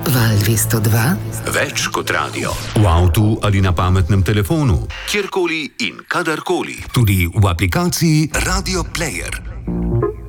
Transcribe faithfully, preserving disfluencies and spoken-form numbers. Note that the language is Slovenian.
Val dvesto dva. Več kot radio. V avtu ali na pametnem telefonu. Kjerkoli in kadarkoli. Tudi v aplikaciji Radio Player.